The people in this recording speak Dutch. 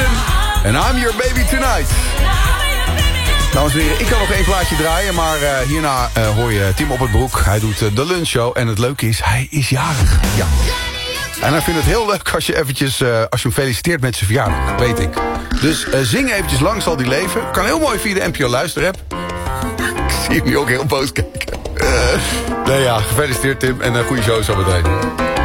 Jackson. En I'm your baby tonight. Dames en heren, ik kan nog één plaatje draaien, maar hierna hoor je Tim op het broek. Hij doet de lunchshow en het leuke is, hij is jarig. Ja. En hij vindt het heel leuk als je eventjes, als je hem feliciteert met zijn verjaardag, weet ik. Dus zing eventjes Lang zal die leven. Kan heel mooi via de NPO Luisterapp. Ik zie hem nu ook heel boos kijken. Nee ja, gefeliciteerd Tim en goede show zometeen.